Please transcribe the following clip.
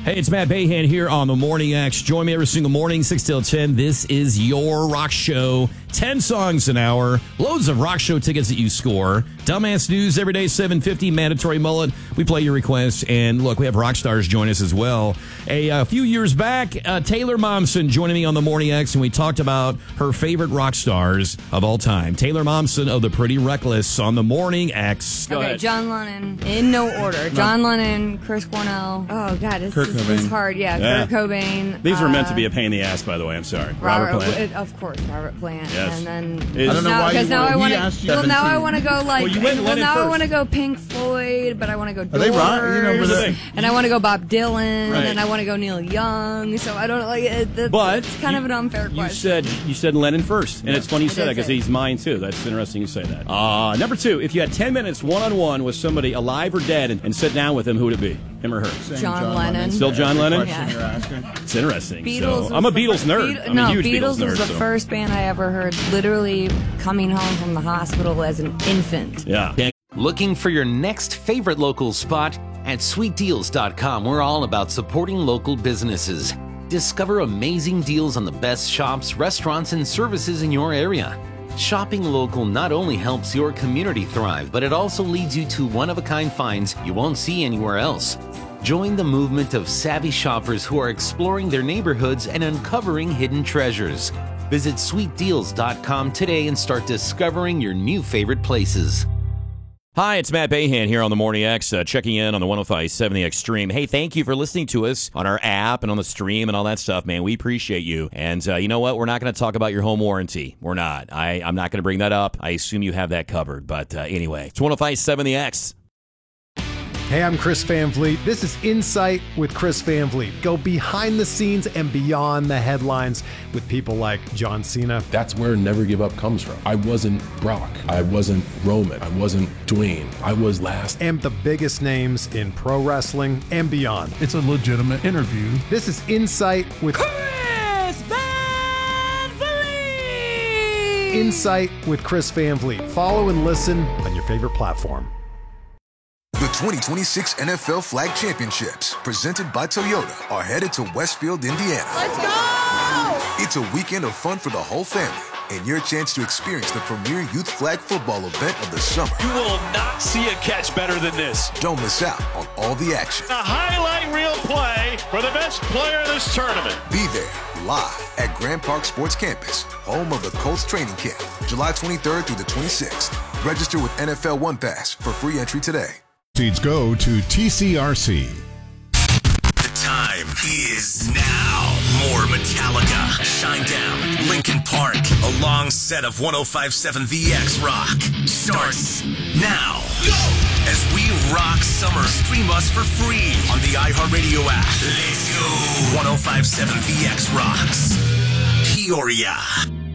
Hey, it's Matt Bayhan here on the Morning X. Join me every single morning, 6 till 10. This is your rock show. 10 songs an hour. Loads of rock show tickets that you score. Dumbass News every day, 7:50. Mandatory Mullet. We play your requests. And look, we have rock stars join us as well. A few years back, Taylor Momsen joining me on the Morning X, and we talked about her favorite rock stars of all time. Taylor Momsen of the Pretty Reckless on the Morning X. Go ahead. John Lennon, in no order. John Lennon, Chris Cornell. Oh, God, it's hard. Yeah, Kurt Cobain. These were meant to be a pain in the ass, by the way. I'm sorry. Robert Plant. Of course, Robert Plant. Yes. And then I don't know why because now I want to. Well, now I want to go like. Well, you went Lennon now first. I want to go Pink Floyd, but I want to go Doors. Are they right? You know, Here's the thing. And I want to go Bob Dylan, Right. and I want to go Neil Young. So I don't like it. But it's kind of an unfair question. You said Lennon first, and it's funny you I said that did because say he's mine too. That's interesting you say that. Number 2, if you had 10 minutes one-on-one with somebody alive or dead and sit down with him, who would it be? Him or her? John Lennon. Still John Lennon? Question you're asking. It's interesting. Beatles. So, I'm a Beatles nerd. I'm a huge Beatles nerd. was the so. first band I ever heard. Literally coming home from the hospital as an infant. Yeah. Looking for your next favorite local spot? At sweetdeals.com, we're all about supporting local businesses. Discover amazing deals on the best shops, restaurants, and services in your area. Shopping local not only helps your community thrive, but it also leads you to one-of-a-kind finds you won't see anywhere else. Join the movement of savvy shoppers who are exploring their neighborhoods and uncovering hidden treasures. Visit sweetdeals.com today and start discovering your new favorite places. Hi, it's Matt Bayhan here on the Morning X, checking in on the 105.7 The Extreme. Hey, thank you for listening to us on our app and on the stream and all that stuff, man. We appreciate you. And you know what? We're not going to talk about your home warranty. We're not. I'm not going to bring that up. I assume you have that covered. But anyway, it's 105.7 The X. Hey, I'm Chris Van Vliet. This is Insight with Chris Van Vliet. Go behind the scenes and beyond the headlines with people like John Cena. That's where Never Give Up comes from. I wasn't Brock. I wasn't Roman. I wasn't Dwayne. I was last. And the biggest names in pro wrestling and beyond. It's a legitimate interview. This is Insight with Chris Van Vliet! Insight with Chris Van Vliet. Follow and listen on your favorite platform. The 2026 NFL Flag Championships, presented by Toyota, are headed to Westfield, Indiana. Let's go! It's a weekend of fun for the whole family and your chance to experience the premier youth flag football event of the summer. You will not see a catch better than this. Don't miss out on all the action. A highlight reel play for the best player in this tournament. Be there, live at Grand Park Sports Campus, home of the Colts training camp, July 23rd through the 26th. Register with NFL One Pass for free entry today. Seats go to TCRC. The time is now. More Metallica, Shinedown, Linkin Park, a long set of 105.7 The X Rock starts now. Go! As we rock summer, stream us for free on the iHeartRadio app. Let's go! 105.7 The X Rocks. Peoria.